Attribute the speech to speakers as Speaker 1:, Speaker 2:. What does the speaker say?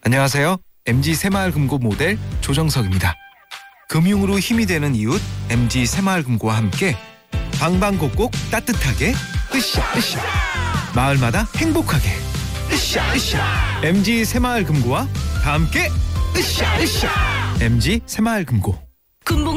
Speaker 1: 안녕하세요. MG 새마을금고 모델 조정석입니다. 금융으로 힘이 되는 이웃 MG 새마을금고와 함께 방방곡곡 따뜻하게 으쌰으쌰 마을마다 행복하게 으쌰으쌰 MG 새마을금고와 다 함께 으쌰으쌰 MG 새마을금고.